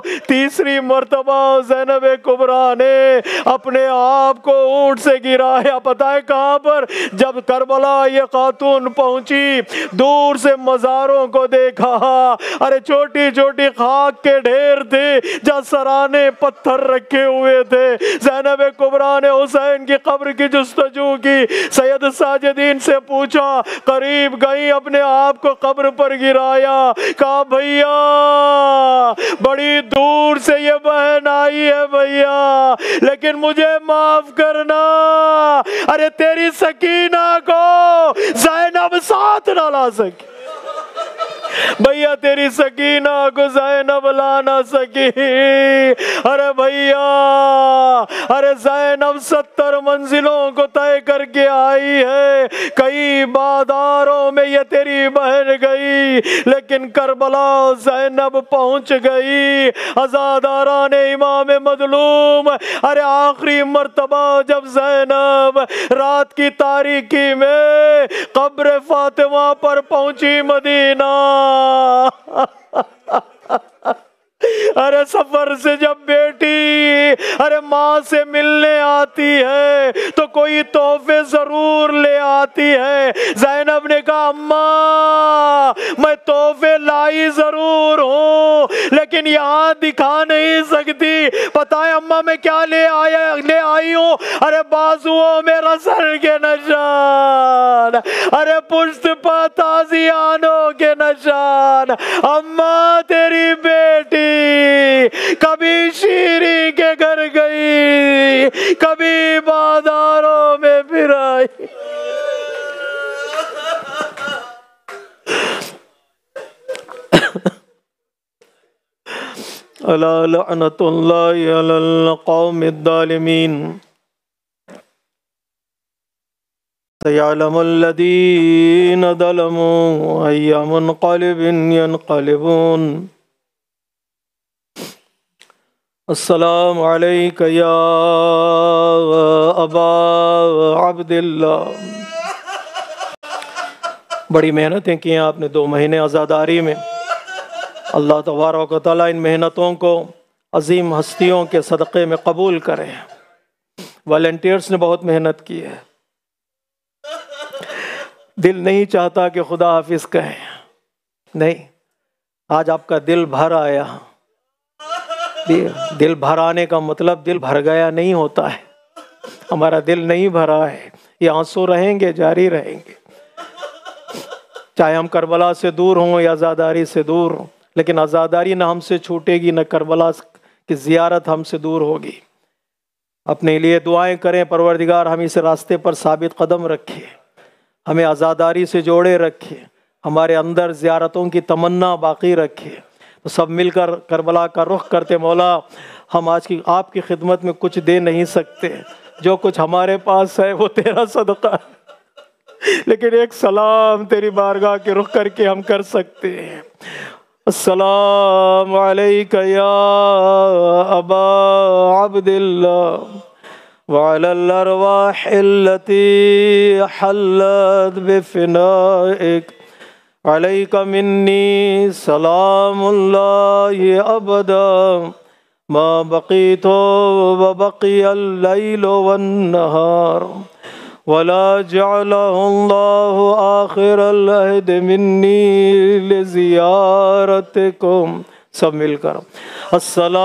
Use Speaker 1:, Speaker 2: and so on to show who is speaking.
Speaker 1: تیسری مرتبہ زینب کبریٰ نے اپنے آپ کو اونٹ سے گرایا، پتہ ہے کہاں پر؟ جب کربلا یہ خاتون پہنچی، دور سے مزاروں کو دیکھا، ارے چھوٹی چھوٹی خاک کے ڈھیر تھے جہاں سرانے پتھر رکھے ہوئے تھے۔ زینب کبریٰ نے حسین کی قبر کی جستجو کی، سید ساجدین سے پوچھا، قریب گئی، اپنے آپ کو قبر پر گرایا، کہا بھیا بڑی دور سے یہ بہن آئی ہے بھیا، لیکن مجھے معاف کرنا، ارے تیری سکینہ کو زینب ساتھ نہ لا سکی، بھیا تیری سکینہ کو زینب لا نہ سکی، ارے بھیا ارے زینب 70 منزلوں کو طے کر کے آئی ہے، کئی بازاروں میں یہ تیری بہن گئی، لیکن کربلا زینب پہنچ گئی۔ عزاداران امام مظلوم، ارے آخری مرتبہ جب زینب رات کی تاریکی میں قبر فاطمہ پر پہنچی مدینہ، ارے سفر سے جب بیٹی ارے ماں سے ملنے آتی ہے تو کوئی تحفے ضرور لے آتی ہے۔ زینب نے کہا اماں میں تحفے لائی ضرور ہوں لیکن یہاں دکھا نہیں سکتی، پتہ ہے اماں میں کیا لے آئی ہوں؟ ارے بازوؤں میں رسل کے نشان، ارے پشت پا تازیانوں کے نشان۔ اماں تیری بیٹی کبھی شیری کے گھر گئی، کبھی بازاروں میں پھر آئی۔ الا لعنت اللہ علی القوم الظالمین۔ سيعلم الذين ظلموا أي منقلب ينقلبون۔ السلام عليك يا أبا عبد اللہ۔ بڑی محنتیں کی ہیں آپ نے 2 مہینے عزاداری میں، اللہ تبارک و تعالیٰ ان محنتوں کو عظیم ہستیوں کے صدقے میں قبول کرے۔ والنٹیئرز نے بہت محنت کی ہے، دل نہیں چاہتا کہ خدا حافظ کہیں، نہیں، آج آپ کا دل بھر آیا۔ دل بھر آنے کا مطلب دل بھر گیا نہیں ہوتا ہے، ہمارا دل نہیں بھرا ہے، یہ آنسو رہیں گے، جاری رہیں گے، چاہے ہم کربلا سے دور ہوں یا عزاداری سے دور ہوں، لیکن عزاداری نہ ہم سے چھوٹے گی، نہ کربلا کی زیارت ہم سے دور ہوگی۔ اپنے لیے دعائیں کریں، پروردگار ہم اس راستے پر ثابت قدم رکھے، ہمیں عزاداری سے جوڑے رکھے، ہمارے اندر زیارتوں کی تمنا باقی رکھے۔ تو سب مل کر کربلا کا رخ کرتے، مولا ہم آج کی آپ کی خدمت میں کچھ دے نہیں سکتے، جو کچھ ہمارے پاس ہے وہ تیرا صدقہ ہے، لیکن ایک سلام تیری بارگاہ کے رخ کر کے ہم کر سکتے ہیں۔ السلام علیک یا ابا عبد اللہ وعلى الأرواح التي حلت بفنائك، عليك مني سلام الله أبدا ما بقيت وبقي الليل والنهار، ولا جعله الله آخر العهد مني لزيارتكم۔ سب مل کر السلام